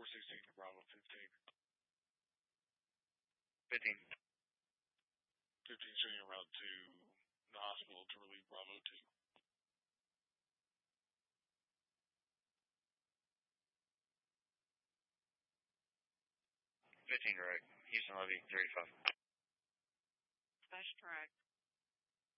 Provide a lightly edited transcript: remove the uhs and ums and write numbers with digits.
16 to Bravo 15. 15. 15 sending a route to the hospital to relieve Bravo 2. 15 direct. Houston Levy 35. Flash track.